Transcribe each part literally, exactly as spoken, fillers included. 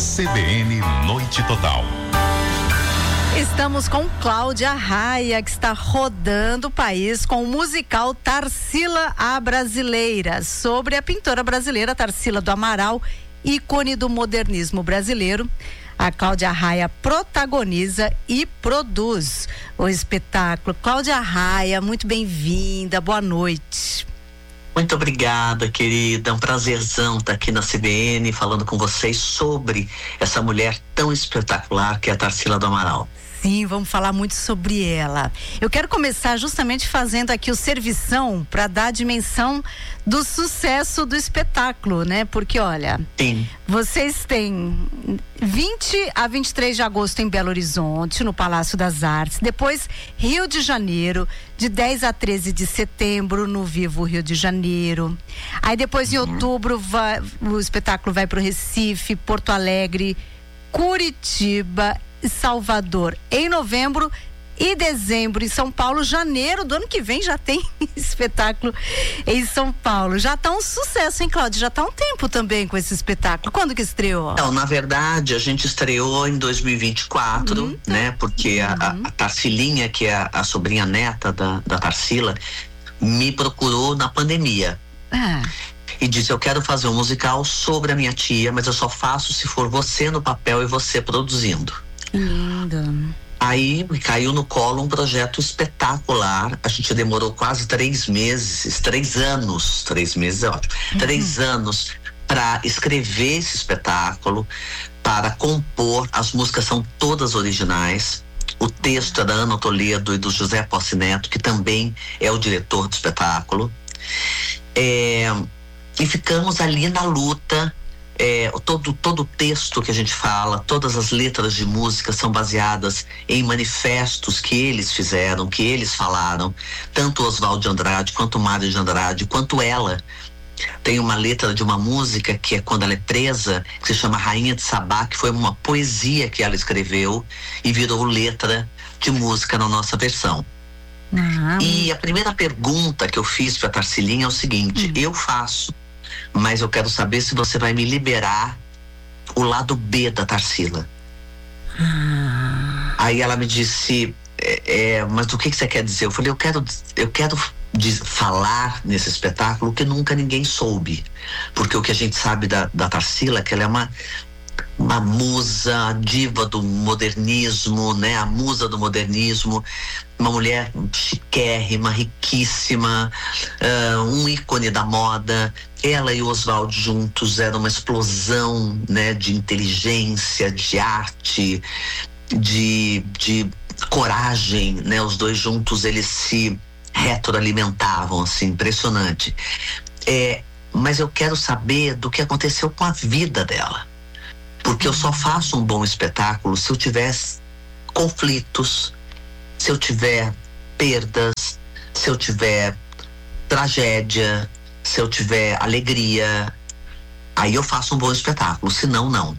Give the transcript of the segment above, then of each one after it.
C B N Noite Total. Estamos com Cláudia Raia, que está rodando o país com o musical Tarsila a Brasileira, sobre a pintora brasileira Tarsila do Amaral, ícone do modernismo brasileiro. A Cláudia Raia protagoniza e produz o espetáculo. Cláudia Raia, muito bem-vinda, boa noite. Muito obrigada, querida, é um prazerzão estar aqui na C B N falando com vocês sobre essa mulher tão espetacular que é a Tarsila do Amaral. Sim, vamos falar muito sobre ela. Eu quero começar justamente fazendo aqui o servição para dar a dimensão do sucesso do espetáculo, né? Porque, olha, Sim. Vocês têm vinte a vinte e três de agosto em Belo Horizonte, no Palácio das Artes. Depois, Rio de Janeiro, de dez a treze de setembro, no Vivo Rio de Janeiro. Aí depois, em Uhum. outubro, vai, o espetáculo vai para o Recife, Porto Alegre, Curitiba, Salvador em novembro e dezembro em São Paulo. Janeiro do ano que vem já tem espetáculo em São Paulo. Já tá um sucesso, hein, Cláudia? Já tá um tempo também com esse espetáculo. Quando que estreou? Então, na verdade, a gente estreou em dois mil e vinte e quatro, uhum. né? Porque uhum. a, a Tarsilinha, que é a, a sobrinha neta da, da Tarsila, me procurou na pandemia. Ah. E disse, eu quero fazer um musical sobre a minha tia, mas eu só faço se for você no papel e você produzindo. Lindo. Aí caiu no colo um projeto espetacular. A gente demorou quase três meses, três anos, três meses é ótimo, uhum. três anos para escrever esse espetáculo, para compor. As músicas são todas originais. O texto é da Ana Toledo e do José Posse Neto, que também é o diretor do espetáculo. É, e ficamos ali na luta. É, todo, todo o texto que a gente fala, todas as letras de música são baseadas em manifestos que eles fizeram, que eles falaram, tanto Oswald de Andrade, quanto Mário de Andrade, quanto ela. Tem uma letra de uma música que é quando ela é presa, que se chama Rainha de Sabá, que foi uma poesia que ela escreveu e virou letra de música na nossa versão. Uhum. E a primeira pergunta que eu fiz para a Tarsilinha é o seguinte, uhum. eu faço, mas eu quero saber se você vai me liberar o lado B da Tarsila. Ah. Aí ela me disse, é, é, mas o que, que você quer dizer? Eu falei, eu quero, eu quero diz, falar nesse espetáculo que nunca ninguém soube. Porque o que a gente sabe da, da Tarsila é que ela é uma, uma musa, diva do modernismo, né? A musa do modernismo. Uma mulher chiquérrima, riquíssima, uh, um ícone da moda. Ela e o Oswald juntos eram uma explosão, né, de inteligência, de arte, de, de coragem, né? Os dois juntos, eles se retroalimentavam, assim, impressionante. É, mas eu quero saber do que aconteceu com a vida dela. Porque eu só faço um bom espetáculo se eu tiver conflitos, se eu tiver perdas, se eu tiver tragédia, se eu tiver alegria, aí eu faço um bom espetáculo, senão não.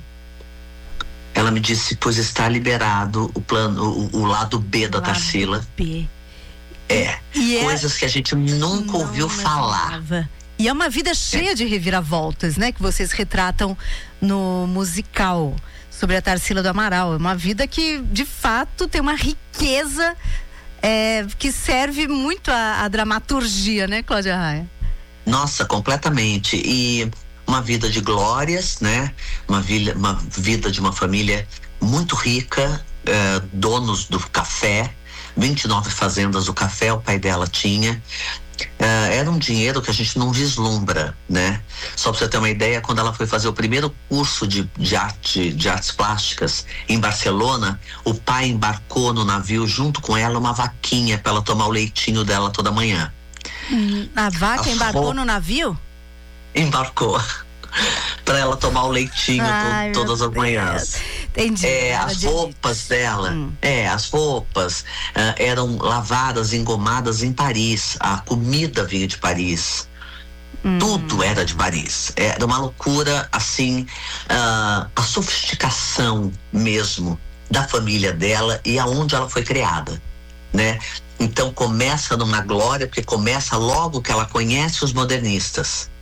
Ela me disse, pois está liberado o plano, o, o lado B da Tarsila. B. É, e coisas é... que a gente nunca não ouviu falar. E é uma vida cheia é. de reviravoltas, né? Que vocês retratam no musical sobre a Tarsila do Amaral. É uma vida que, de fato, tem uma riqueza é, que serve muito à, à dramaturgia, né, Cláudia Raia? Nossa, completamente. E uma vida de glórias, né? Uma, vilha, uma vida de uma família muito rica, é, donos do café, vinte e nove fazendas do café o pai dela tinha. Uh, era um dinheiro que a gente não vislumbra, né? Só pra você ter uma ideia, quando ela foi fazer o primeiro curso de, de, arte, de artes plásticas em Barcelona, o pai embarcou no navio junto com ela uma vaquinha para ela tomar o leitinho dela toda manhã. Hum, a vaca a embarcou roupa... no navio? Embarcou. Para ela tomar o leitinho Ai, to, todas as Deus. manhãs. Entendi. É, as de roupas elite. dela, hum. é, as roupas uh, eram lavadas, engomadas em Paris. A comida vinha de Paris. Hum. Tudo era de Paris. Era uma loucura, assim, uh, a sofisticação mesmo da família dela e aonde ela foi criada, né? Então começa numa glória, porque começa logo que ela conhece os modernistas.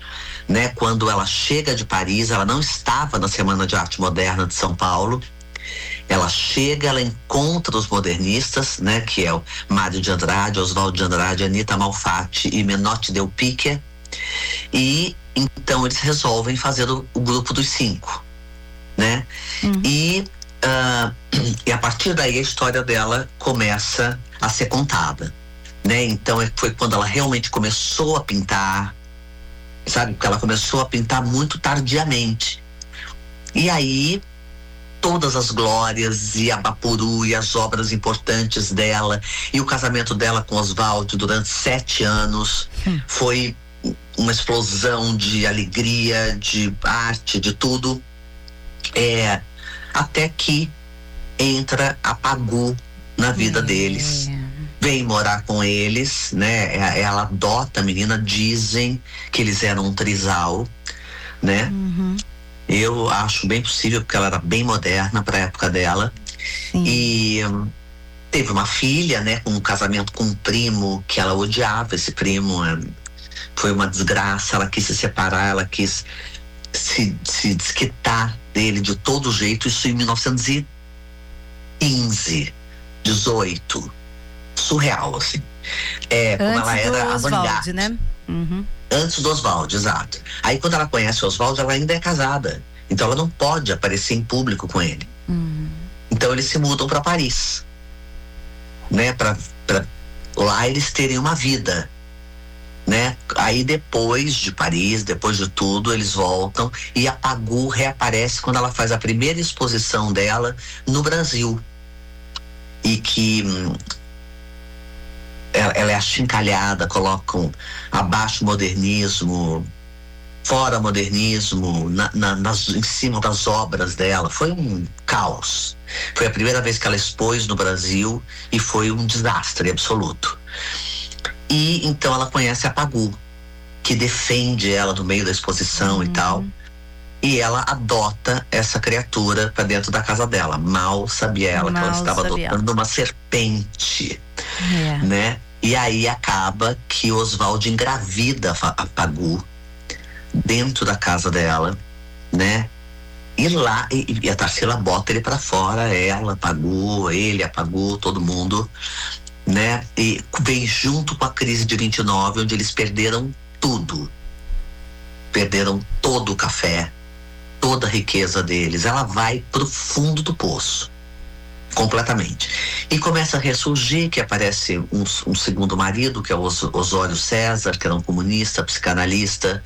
né? Quando ela chega de Paris, ela não estava na Semana de Arte Moderna de São Paulo. Ela chega, ela encontra os modernistas, né? Que é o Mário de Andrade, Oswaldo de Andrade, Anita Malfatti e Menotti Del Picchia. E então eles resolvem fazer o, o grupo dos cinco, né? Uhum. E, uh, e a partir daí a história dela começa a ser contada, né? Então foi quando ela realmente começou a pintar, sabe? Porque ela começou a pintar muito tardiamente. E aí todas as glórias e a Bapuru e as obras importantes dela e o casamento dela com Oswaldo durante sete anos hum. foi uma explosão de alegria, de arte, de tudo, é, até que entra a Pagou na vida é. deles, vem morar com eles, né? Ela adota a menina, dizem que eles eram um trisal, né? Uhum. Eu acho bem possível, porque ela era bem moderna para a época dela. Sim. E um, teve uma filha, né? Com um casamento com um primo que ela odiava, esse primo. Um, foi uma desgraça, ela quis se separar, ela quis se, se desquitar dele de todo jeito. Isso em mil novecentos e quinze, dezoito. Surreal, assim. É, como ela era avant-garde, né? Uhum. Antes do Oswaldo, exato. Aí quando ela conhece o Oswaldo, ela ainda é casada. Então ela não pode aparecer em público com ele. Uhum. Então eles se mudam para Paris, né? Pra, pra lá eles terem uma vida, né? Aí depois de Paris, depois de tudo, eles voltam e a Pagou reaparece quando ela faz a primeira exposição dela no Brasil. E que hum, ela, ela é achincalhada, colocam abaixo modernismo, fora modernismo, na, na, nas, em cima das obras dela. Foi um caos. Foi a primeira vez que ela expôs no Brasil e foi um desastre absoluto. E então ela conhece a Pagou, que defende ela no meio da exposição uhum. e tal. E ela adota essa criatura para dentro da casa dela. Mal sabia ela Mal que ela estava adotando uma serpente, é. né? E aí acaba que Oswaldo engravida a Pagou dentro da casa dela, né? E lá, e, e a Tarsila bota ele para fora, ela, Pagou, ele, a Pagou, todo mundo, né? E vem junto com a crise de vinte e nove, onde eles perderam tudo. Perderam todo o café, toda a riqueza deles. Ela vai pro fundo do poço, completamente. E começa a ressurgir, que aparece um, um segundo marido, que é o Os, Osório César, que era um comunista, psicanalista,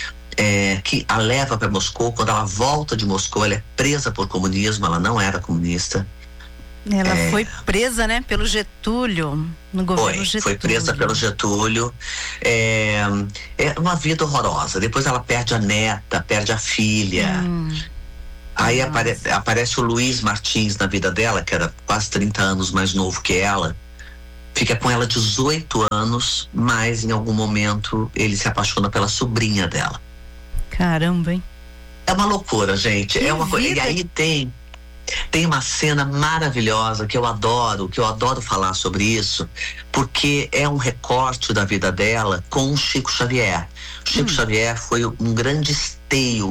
é, que a leva para Moscou. Quando ela volta de Moscou, ela é presa por comunismo, ela não era comunista. Ela é, foi presa, né, pelo Getúlio, no governo foi, Getúlio. Foi presa pelo Getúlio. É, é uma vida horrorosa. Depois ela perde a neta, perde a filha. Hum, Aí apare, aparece o Luiz Martins na vida dela, que era quase trinta anos mais novo que ela. Fica com ela dezoito anos, mas em algum momento ele se apaixona pela sobrinha dela. Caramba, hein? É uma loucura, gente. Que é uma coisa. vida. E aí tem. Tem uma cena maravilhosa que eu adoro, que eu adoro falar sobre isso, porque é um recorte da vida dela com o Chico Xavier. O Chico hum. Xavier foi um grande esteio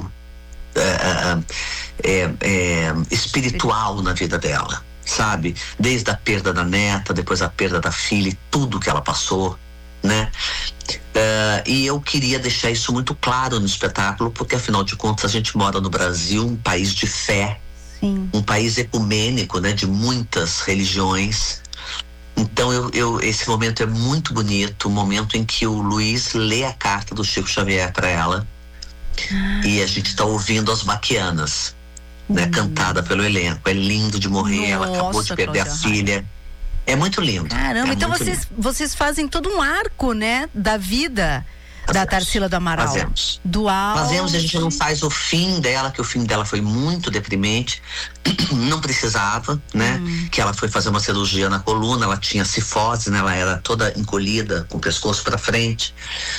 uh, é, é, espiritual na vida dela, sabe? Desde a perda da neta, depois a perda da filha e tudo que ela passou, né? Uh, e eu queria deixar isso muito claro no espetáculo, porque afinal de contas a gente mora no Brasil, um país de fé. Sim. Um país ecumênico, né, de muitas religiões. Então eu, eu, esse momento é muito bonito, o momento em que o Luiz lê a carta do Chico Xavier para ela ah. e a gente está ouvindo as Baquianas, hum. né, cantada pelo elenco. É lindo de morrer. Nossa, ela acabou de perder Cláudia a filha. É muito lindo. Caramba, é então vocês, vocês fazem todo um arco, né, da vida da Tarsila do Amaral. Fazemos. Dual. Fazemos, a gente não faz o fim dela, que o fim dela foi muito deprimente. Não precisava, né? Hum. Que ela foi fazer uma cirurgia na coluna, ela tinha cifose, né? Ela era toda encolhida, com o pescoço para frente.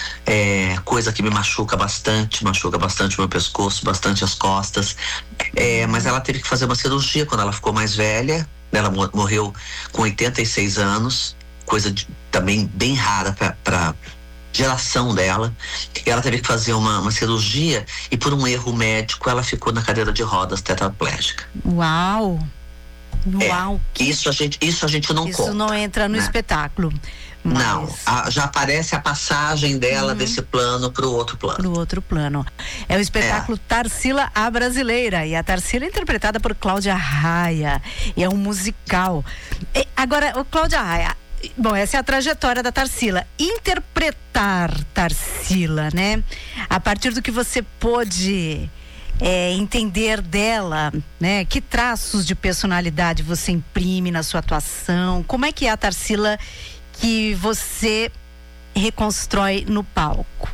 É, coisa que me machuca bastante, machuca bastante o meu pescoço, bastante as costas. É, mas ela teve que fazer uma cirurgia quando ela ficou mais velha. Ela morreu com oitenta e seis anos, coisa de, também bem rara para geração dela. E ela teve que fazer uma, uma cirurgia e por um erro médico ela ficou na cadeira de rodas tetraplégica. Uau! Uau! É, isso a gente, isso a gente não isso conta. Isso não entra no né? espetáculo. Mas... Não, a, já aparece a passagem dela uhum. desse plano para o outro plano. Para o outro plano. É o espetáculo é. Tarsila a Brasileira. E a Tarsila é interpretada por Cláudia Raia. E é um musical. E, agora, o Cláudia Raia. Bom, essa é a trajetória da Tarsila. Interpretar Tarsila, né? A partir do que você pôde é, entender dela, né? Que traços de personalidade você imprime na sua atuação? Como é que é a Tarsila que você reconstrói no palco?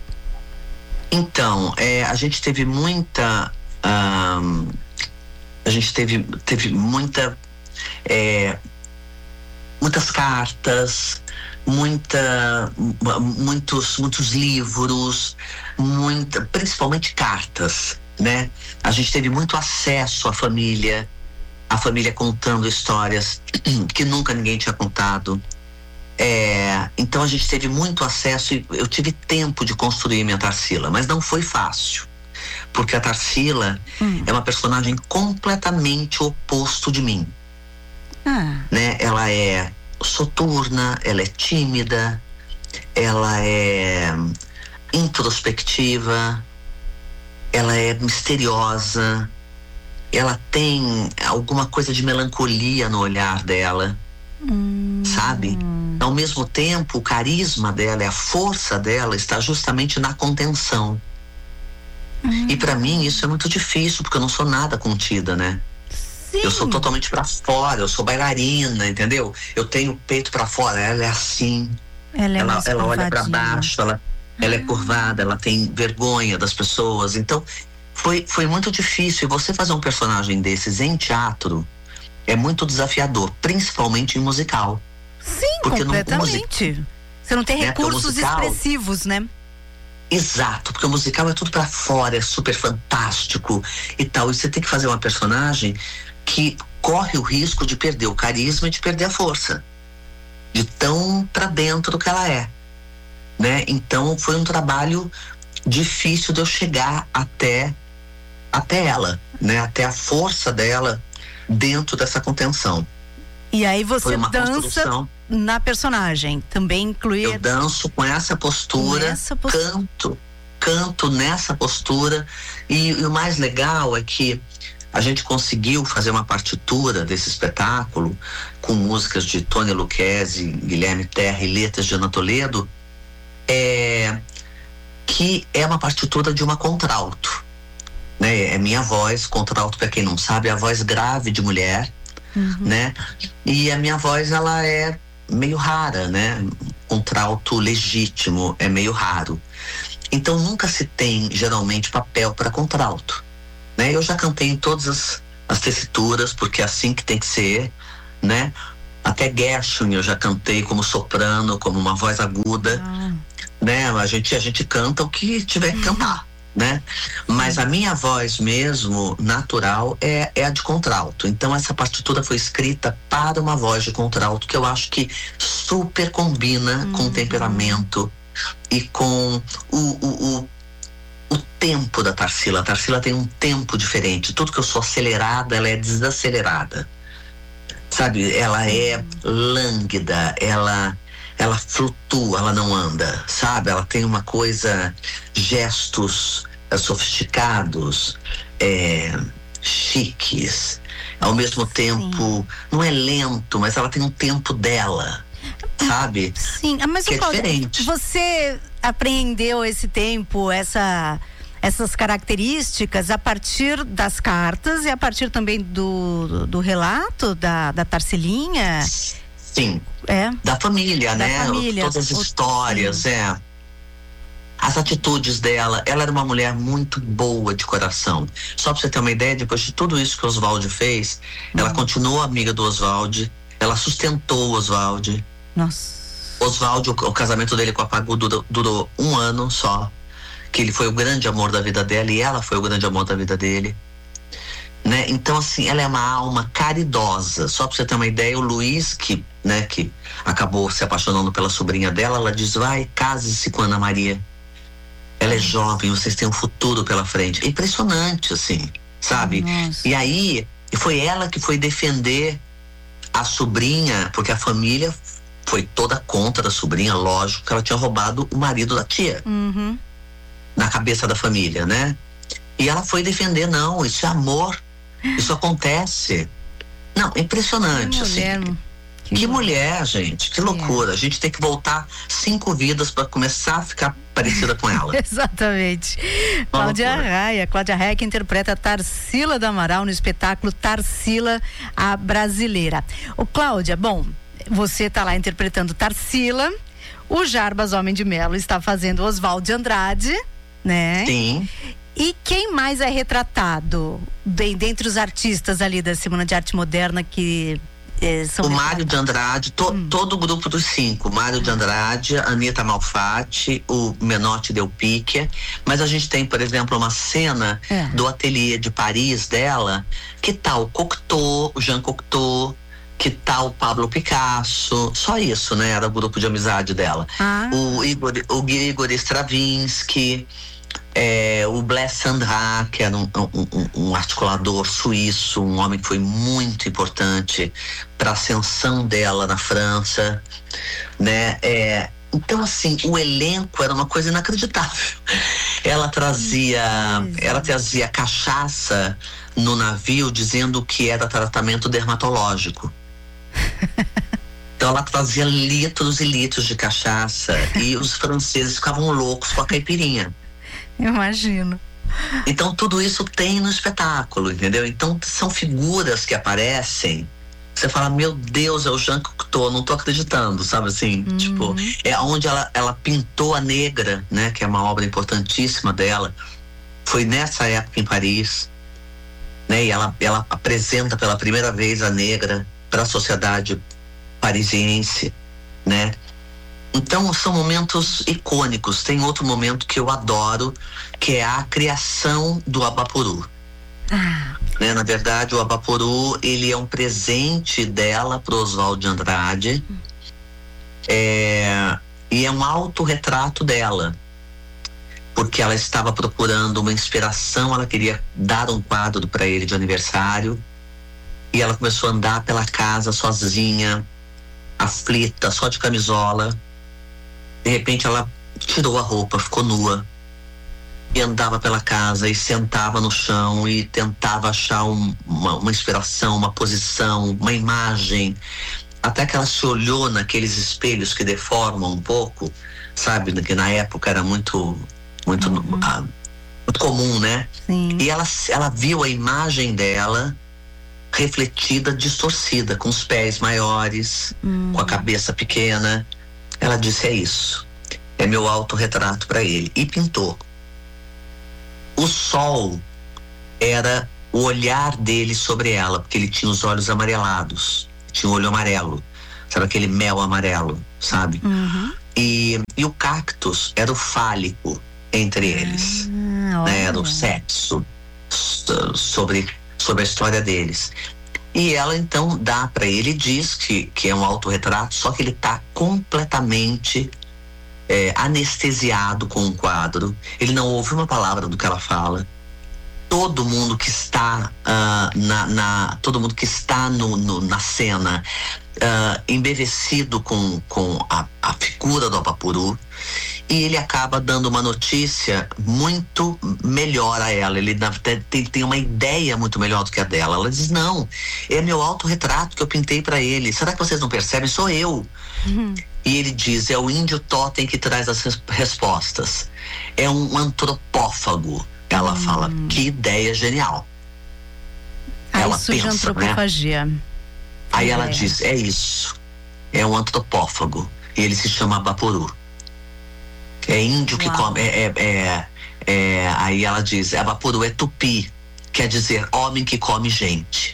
Então, é, a gente teve muita... Um, a gente teve, teve muita... É, muitas cartas, muita, muitos, muitos livros, muita, principalmente cartas, né? A gente teve muito acesso à família, a família contando histórias que nunca ninguém tinha contado. É, então a gente teve muito acesso e eu tive tempo de construir minha Tarsila, mas não foi fácil, porque a Tarsila hum. é uma personagem completamente oposto de mim. Ah. Né? Ela é soturna, ela é tímida, ela é introspectiva, ela é misteriosa, ela tem alguma coisa de melancolia no olhar dela, hum. sabe? Ao mesmo tempo, o carisma dela e a força dela está justamente na contenção. Hum. E para mim isso é muito difícil, porque eu não sou nada contida, né? Sim. Eu sou totalmente pra fora, eu sou bailarina, entendeu? Eu tenho o peito pra fora, ela é assim. Ela, é ela, ela olha pra baixo, ela, ah. ela é curvada, ela tem vergonha das pessoas. Então, foi, foi muito difícil. E você fazer um personagem desses em teatro é muito desafiador, principalmente em musical. Sim, porque completamente. No, music... Você não tem recursos é, musical... expressivos, né? Exato, porque o musical é tudo pra fora, é super fantástico e tal. E você tem que fazer uma personagem que corre o risco de perder o carisma e de perder a força, de tão pra dentro do que ela é, né? Então foi um trabalho difícil de eu chegar até até ela, né? Até a força dela dentro dessa contenção. E aí você dança na personagem, também incluir... Eu danço com essa postura, essa postura. canto, canto nessa postura e, e o mais legal é que a gente conseguiu fazer uma partitura desse espetáculo com músicas de Tony Lucchesi, Guilherme Terra e letras de Ana Toledo, é, que é uma partitura de uma contralto, né? É minha voz, contralto, para quem não sabe, é a voz grave de mulher, uhum. né? E a minha voz, ela é meio rara, né? Contralto legítimo é meio raro. Então nunca se tem geralmente papel para contralto, né? Eu já cantei em todas as, as tessituras, porque é assim que tem que ser, né? Até Gershwin eu já cantei como soprano, como uma voz aguda, ah. né? A gente, a gente canta o que tiver que cantar, né? Mas a minha voz mesmo, natural, é, é a de contralto. Então essa partitura foi escrita para uma voz de contralto, que eu acho que super combina uhum. com o temperamento e com o, o, o, o tempo da Tarsila. A Tarsila tem um tempo diferente. Tudo que eu sou acelerada, ela é desacelerada. Sabe? Ela é lânguida, ela... ela flutua, ela não anda, sabe? Ela tem uma coisa, gestos é, sofisticados, é, chiques, ao mesmo tempo, sim. não é lento, mas ela tem um tempo dela, sabe? Sim, mas que é diferente. Você apreendeu esse tempo, essa, essas características a partir das cartas e a partir também do, do, do relato da, da Tarsilinha? Sim, é. da família, da né? Família. Todas as histórias, Sim. é. As atitudes dela, ela era uma mulher muito boa de coração. Só pra você ter uma ideia, depois de tudo isso que o Oswald fez, hum. ela continuou amiga do Oswald, ela sustentou o Oswald. Nossa. Oswald, o, o casamento dele com a Pagu durou, durou um ano só, que ele foi o grande amor da vida dela e ela foi o grande amor da vida dele. Né? Então assim, ela é uma alma caridosa. Só pra você ter uma ideia, o Luiz, que né, que acabou se apaixonando pela sobrinha dela, ela diz: vai, case-se com Ana Maria. Ela é jovem, vocês têm um futuro pela frente. É impressionante, assim, sabe? Nossa. E aí, foi ela que foi defender a sobrinha, porque a família foi toda contra a sobrinha, lógico, que ela tinha roubado o marido da tia. Uhum. Na cabeça da família, né? E ela foi defender: não, isso é amor, isso acontece. Não, é impressionante, que mulher, assim. Que, que mulher, gente, que loucura. A gente tem que voltar cinco vidas para começar a ficar parecida com ela. Exatamente. Uma Cláudia loucura. Raia, Cláudia Raia que interpreta Tarsila do Amaral no espetáculo Tarsila, a Brasileira. Ô Cláudia, bom, você está lá interpretando Tarsila, o Jarbas Homem de Melo está fazendo Oswald de Andrade, né? Sim. E quem mais é retratado de, dentre os artistas ali da Semana de Arte Moderna que eh, são O Mário de Andrade, to, hum. todo o grupo dos cinco, Mário de Andrade, Anitta Malfatti, o Menotti Del Picchia, mas a gente tem, por exemplo, uma cena é. do ateliê de Paris dela, que tá o Cocteau, o Jean Cocteau, que tá o Pablo Picasso, só isso, né? Era o grupo de amizade dela. Ah. O Igor, o Igor Stravinsky, é, o Blaise Sandra, que era um, um, um articulador suíço, um homem que foi muito importante para a ascensão dela na França, né? É, então, assim, o elenco era uma coisa inacreditável. Ela trazia, ela trazia cachaça no navio, dizendo que era tratamento dermatológico. Então ela trazia litros e litros de cachaça e os franceses ficavam loucos com a caipirinha. Imagino. Então tudo isso tem no espetáculo, entendeu? Então são figuras que aparecem, você fala: meu Deus, é o Jean Cocteau, não tô acreditando, sabe assim? Uhum. Tipo, é onde ela, ela pintou a Negra, né? Que é uma obra importantíssima dela. Foi nessa época em Paris, né? E ela, ela apresenta pela primeira vez a Negra para a sociedade parisiense, né? Então são momentos icônicos. Tem outro momento que eu adoro, que é a criação do Abaporu. Ah. Né? Na verdade, o Abaporu, ele é um presente dela pro Oswald de Andrade, é, e é um autorretrato dela, porque ela estava procurando uma inspiração, ela queria dar um quadro para ele de aniversário, e ela começou a andar pela casa sozinha, aflita, só de camisola. De repente ela tirou a roupa, ficou nua e andava pela casa e sentava no chão e tentava achar um, uma, uma inspiração, uma posição, uma imagem, até que ela se olhou naqueles espelhos que deformam um pouco, sabe, que na época era muito muito, uhum. ah, muito comum, né? Sim. E ela, ela viu a imagem dela refletida, distorcida, com os pés maiores, uhum. com a cabeça pequena. Ela disse: é isso, é meu autorretrato para ele, e pintou. O sol era o olhar dele sobre ela, porque ele tinha os olhos amarelados, tinha o olho amarelo, sabe, aquele mel amarelo, sabe? Uhum. E, e o cactus era o fálico entre eles, ah, né? Era o sexo, sobre, sobre a história deles. E ela então dá para ele, diz que, que é um autorretrato, só que ele tá completamente é, anestesiado com o quadro. Ele não ouve uma palavra do que ela fala. Todo mundo que está uh, na, na todo mundo que está no, no, na cena uh, embevecido com, com a, a figura do Abaporu, e ele acaba dando uma notícia muito melhor a ela. Ele tem, tem uma ideia muito melhor do que a dela. Ela diz: não, é meu autorretrato que eu pintei para ele. Será que vocês não percebem? Sou eu. Uhum. E ele diz: é o índio totem que traz as respostas. É um antropófago. Ela hum. fala: que ideia genial. Aí ela surge pensa, antropofagia. né? Aí é. ela diz: é isso. É um antropófago. E ele se chama Abaporu. É índio que Uau. come. É, é, é, é, aí ela diz: Abaporu é tupi, quer dizer homem que come gente.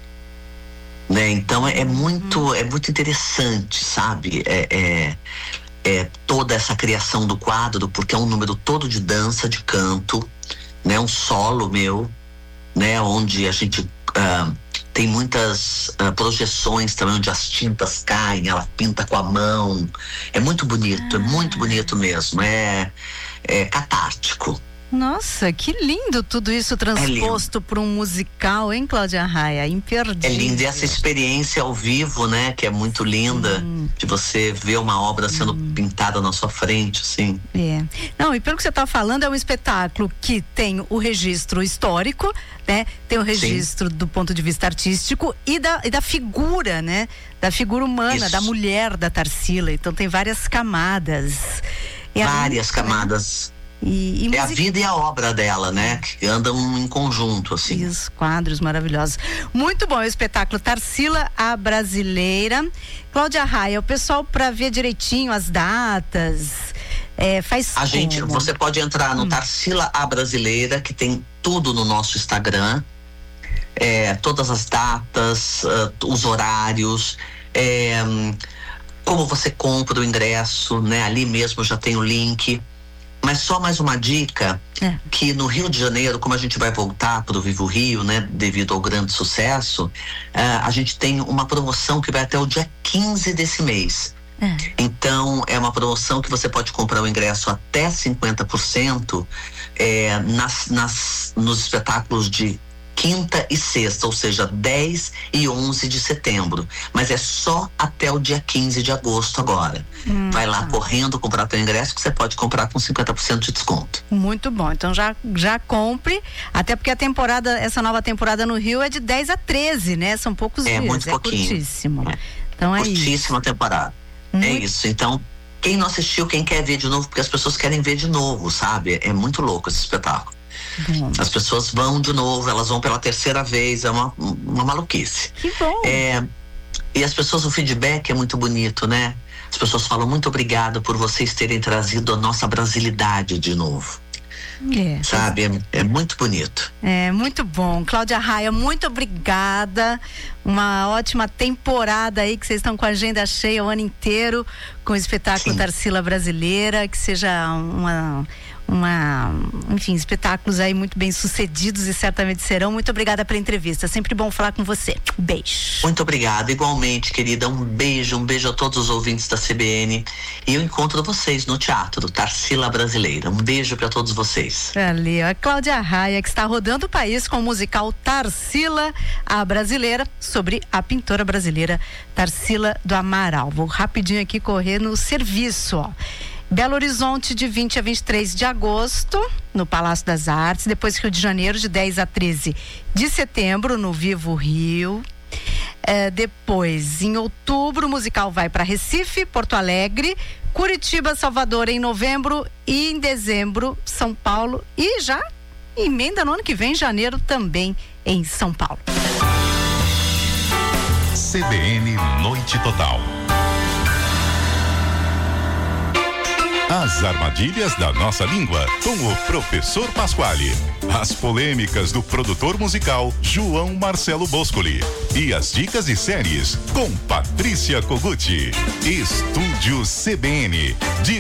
Né? Então é, é muito hum. é muito interessante, sabe? É, é, é toda essa criação do quadro, porque é um número todo de dança, de canto, né? Um solo meu, né? Onde a gente uh, tem muitas uh, projeções também, onde as tintas caem, ela pinta com a mão. É muito bonito, ah. é muito bonito mesmo. É, é catártico. Nossa, que lindo tudo isso transposto é para um musical, hein, Cláudia Raia? Imperdível. É lindo, e essa experiência ao vivo, né, que é muito linda, Sim. de você ver uma obra sendo hum. pintada na sua frente, assim. É. Não, e pelo que você está falando, é um espetáculo que tem o registro histórico, né? Tem o registro Sim. do ponto de vista artístico e da, e da figura, né? Da figura humana, isso. da mulher da Tarsila. Então tem várias camadas. E várias a... camadas. E, e é music... a vida e a obra dela, né? Que andam em conjunto, assim. Os quadros maravilhosos. Muito bom o espetáculo Tarsila, a Brasileira. Cláudia Raia, o pessoal, para ver direitinho as datas, é, faz A gente, como? Você pode entrar no hum. Tarsila, a Brasileira, que tem tudo no nosso Instagram. É, todas as datas, uh, os horários, é, como você compra o ingresso, né? Ali mesmo já tem o link. Mas só mais uma dica, é. que no Rio de Janeiro, como a gente vai voltar para o Vivo Rio, né, devido ao grande sucesso, uh, a gente tem uma promoção que vai até o dia quinze desse mês. É. Então, é uma promoção que você pode comprar o ingresso até cinquenta por cento é, nas, nas, nos espetáculos de quinta e sexta, ou seja, dez e onze de setembro. Mas é só até o dia quinze de agosto agora. Hum, Vai lá correndo comprar teu ingresso, que você pode comprar com cinquenta por cento de desconto. Muito bom. Então já, já compre, até porque a temporada, essa nova temporada no Rio é de dez a treze, né? São poucos é, dias. Muito é pouquinho. Curtíssimo. É. Então é Curtíssima isso. temporada. Muito... É isso. Então, quem não assistiu, quem quer ver de novo, porque as pessoas querem ver de novo, sabe? É muito louco esse espetáculo. Bom. As pessoas vão de novo, elas vão pela terceira vez, é uma, uma maluquice. Que bom. É, e as pessoas, o feedback é muito bonito, né? As pessoas falam muito obrigado por vocês terem trazido a nossa brasilidade de novo. É. Sabe? É, é muito bonito. É, muito bom. Cláudia Raia, muito obrigada. Uma ótima temporada aí, que vocês estão com a agenda cheia o ano inteiro, com o espetáculo Sim. Tarsila Brasileira, que seja uma... uma, enfim, espetáculos aí muito bem sucedidos e certamente serão. Muito obrigada pela entrevista, sempre bom falar com você. Beijo. Muito obrigado, igualmente, querida, um beijo, um beijo a todos os ouvintes da C B N, e eu encontro vocês no Teatro Tarsila Brasileira. Um beijo para todos vocês. Valeu. A Cláudia Raia, que está rodando o país com o musical Tarsila, a Brasileira, sobre a pintora brasileira Tarsila do Amaral. Vou rapidinho aqui correr no serviço, ó. Belo Horizonte, de vinte a vinte e três de agosto, no Palácio das Artes. Depois Rio de Janeiro, de dez a treze de setembro, no Vivo Rio. É, depois, em outubro, o musical vai para Recife, Porto Alegre, Curitiba, Salvador em novembro, e em dezembro, São Paulo. E já emenda no ano que vem, janeiro, também em São Paulo. C B N Noite Total. As armadilhas da nossa língua, com o professor Pasquale. As polêmicas do produtor musical João Marcelo Boscoli. E as dicas de séries com Patrícia Koguchi. Estúdio C B N. De